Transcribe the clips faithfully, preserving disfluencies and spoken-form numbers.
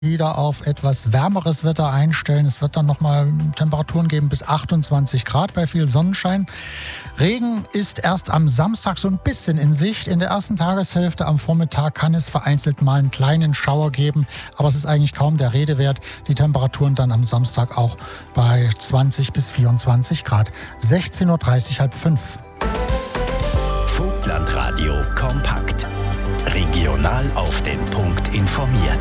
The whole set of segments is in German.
wieder auf etwas wärmeres Wetter einstellen. Es wird dann nochmal Temperaturen geben bis achtundzwanzig Grad bei viel Sonnenschein. Regen ist erst am Samstag so ein bisschen in Sicht. In der ersten Tageshälfte am Vormittag kann es vereinzelt mal einen kleinen Schauer geben, aber es ist eigentlich kaum der Rede wert. Die Temperaturen dann am Samstag auch bei zwanzig bis vierundzwanzig Grad. sechzehn Uhr dreißig, halb fünf. Vogtlandradio kompakt. Regional auf den Punkt informiert.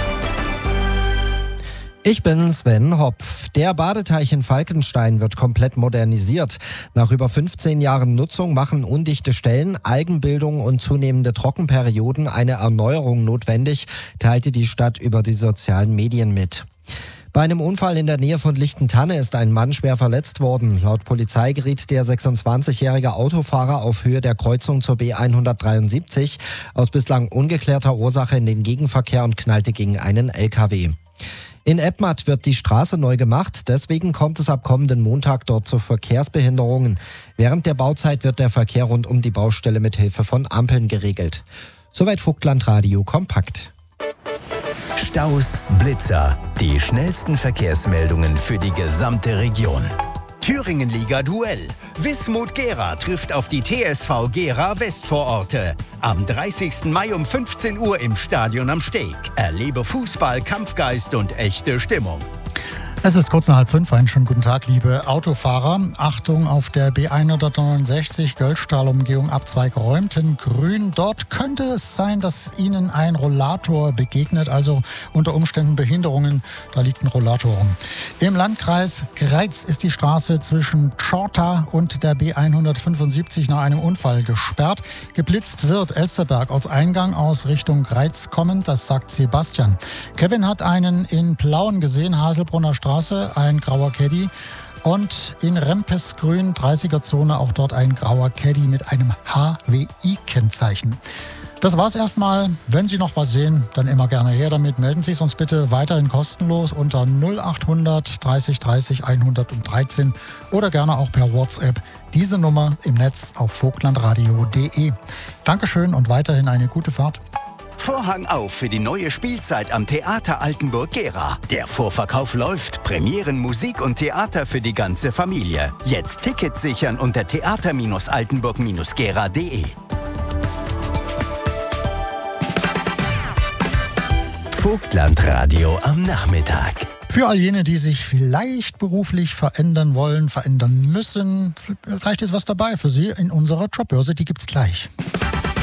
Ich bin Sven Hopf. Der Badeteich in Falkenstein wird komplett modernisiert. Nach über fünfzehn Jahren Nutzung machen undichte Stellen, Algenbildung und zunehmende Trockenperioden eine Erneuerung notwendig, teilte die Stadt über die sozialen Medien mit. Bei einem Unfall in der Nähe von Lichtentanne ist ein Mann schwer verletzt worden. Laut Polizei geriet der sechsundzwanzigjährige Autofahrer auf Höhe der Kreuzung zur B hundertdreiundsiebzig aus bislang ungeklärter Ursache in den Gegenverkehr und knallte gegen einen L K W. In Eppmatt wird die Straße neu gemacht, deswegen kommt es ab kommenden Montag dort zu Verkehrsbehinderungen. Während der Bauzeit wird der Verkehr rund um die Baustelle mit Hilfe von Ampeln geregelt. Soweit Vogtlandradio kompakt. Staus, Blitzer, die schnellsten Verkehrsmeldungen für die gesamte Region. Thüringen-Liga-Duell. Wismut Gera trifft auf die T S V Gera Westvororte. Am dreißigsten Mai um fünfzehn Uhr im Stadion am Steg. Erlebe Fußball, Kampfgeist und echte Stimmung. Es ist kurz nach halb fünf. Einen schönen guten Tag, liebe Autofahrer. Achtung auf der B hundertneunundsechzig Göllstahl-Umgehung Abzweig geräumt in Grün. Dort könnte es sein, dass Ihnen ein Rollator begegnet, also unter Umständen Behinderungen. Da liegt ein Rollator rum. Im Landkreis Greiz ist die Straße zwischen Tschorta und der B hundertfünfundsiebzig nach einem Unfall gesperrt. Geblitzt wird Elsterberg Ortseingang aus Richtung Greiz kommend, das sagt Sebastian. Kevin hat einen in Plauen gesehen, Haselbrunner Straße, ein grauer Caddy. Und in Rempesgrün, dreißiger Zone, auch dort ein grauer Caddy mit einem H W I-Kennzeichen. Das war's erstmal. Wenn Sie noch was sehen, dann immer gerne her damit. Melden Sie sich uns bitte weiterhin kostenlos unter null achthundert dreißig dreißig hundertdreizehn oder gerne auch per WhatsApp. Diese Nummer im Netz auf vogtlandradio punkt de. Dankeschön und weiterhin eine gute Fahrt. Vorhang auf für die neue Spielzeit am Theater Altenburg-Gera. Der Vorverkauf läuft. Premieren, Musik und Theater für die ganze Familie. Jetzt Tickets sichern unter theater altenburg gera punkt de. Vogtlandradio am Nachmittag. Für all jene, die sich vielleicht beruflich verändern wollen, verändern müssen, vielleicht ist was dabei für Sie in unserer Jobbörse. Die gibt's gleich.